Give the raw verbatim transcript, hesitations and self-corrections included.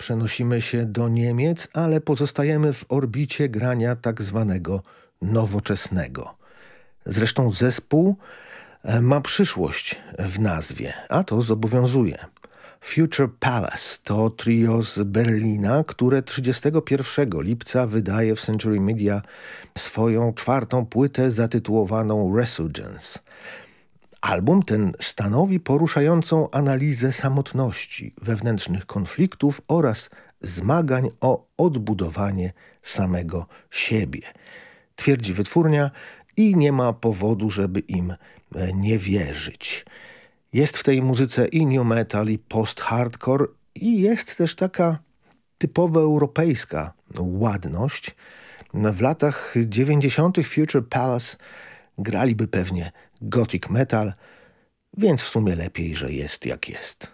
Przenosimy się do Niemiec, ale pozostajemy w orbicie grania tak zwanego nowoczesnego. Zresztą zespół ma przyszłość w nazwie, a to zobowiązuje. Future Palace to trio z Berlina, które trzydziestego pierwszego lipca wydaje w Century Media swoją czwartą płytę zatytułowaną Resurgence. Album ten stanowi poruszającą analizę samotności, wewnętrznych konfliktów oraz zmagań o odbudowanie samego siebie. Twierdzi wytwórnia i nie ma powodu, żeby im nie wierzyć. Jest w tej muzyce i new metal, i post-hardcore, i jest też taka typowo europejska ładność. W latach dziewięćdziesiątych Future Palace graliby pewnie gothic metal, więc w sumie lepiej, że jest jak jest.